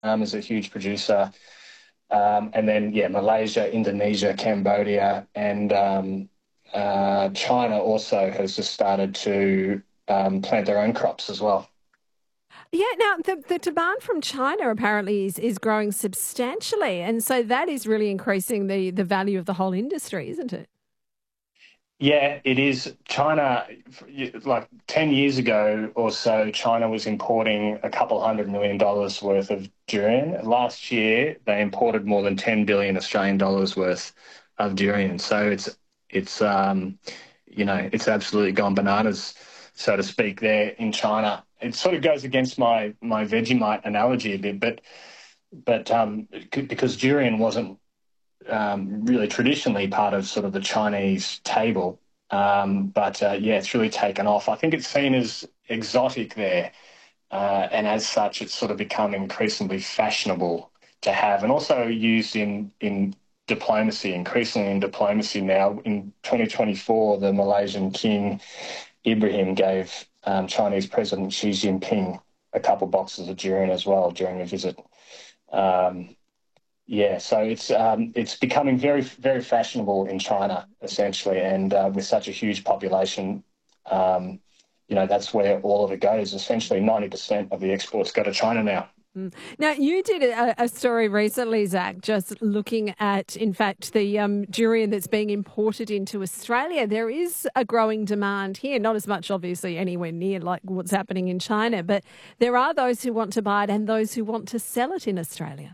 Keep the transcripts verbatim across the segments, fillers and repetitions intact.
um, is a huge producer. Um, and then, yeah, Malaysia, Indonesia, Cambodia, and um, uh, China also has just started to um, plant their own crops as well. Yeah, now the, the demand from China apparently is, is growing substantially. And so that is really increasing the, the value of the whole industry, isn't it? Yeah, it is. China, like ten years ago or so, China was importing a couple hundred million dollars worth of durian. Last year, they imported more than ten billion Australian dollars worth of durian. So it's, it's, um, you know, it's absolutely gone bananas, so to speak, there in China. It sort of goes against my, my Vegemite analogy a bit, but, but, um, because durian wasn't um, really traditionally part of sort of the Chinese table. Um, but uh, yeah, it's really taken off. I think it's seen as exotic there, uh, and as such, it's sort of become increasingly fashionable to have, and also used in in diplomacy, increasingly in diplomacy now. In twenty twenty-four, the Malaysian King Ibrahim gave um, Chinese President Xi Jinping a couple boxes of durian as well during a visit. Um, yeah, so it's um, it's becoming very very fashionable in China essentially, and uh, with such a huge population, um, you know that's where all of it goes. Essentially, ninety percent of the exports go to China now. Mm. Now, you did a, a story recently, Zach, just looking at, in fact, the um, durian that's being imported into Australia. There is a growing demand here, not as much, obviously, anywhere near like what's happening in China, but there are those who want to buy it and those who want to sell it in Australia.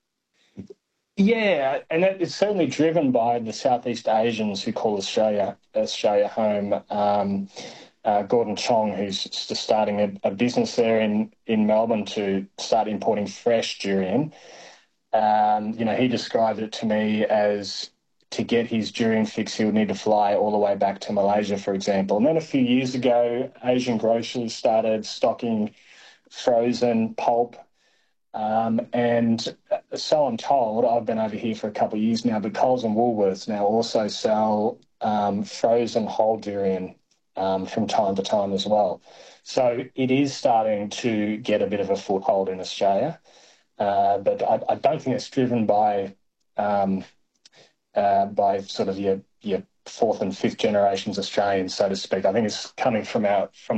Yeah, and that is certainly driven by the Southeast Asians who call Australia Australia home. Um, uh, Gordon Chong, who's just starting a, a business there in, in Melbourne to start importing fresh durian. Um, you know, he described it to me as to get his durian fix, he would need to fly all the way back to Malaysia, for example. And then a few years ago, Asian grocers started stocking frozen pulp. Um, and so I'm told, I've been over here for a couple of years now, but Coles and Woolworths now also sell um, frozen whole durian um, from time to time as well. So it is starting to get a bit of a foothold in Australia, uh, but I, I don't think it's driven by um, uh, by sort of your your fourth and fifth generations Australians, so to speak. I think it's coming from our from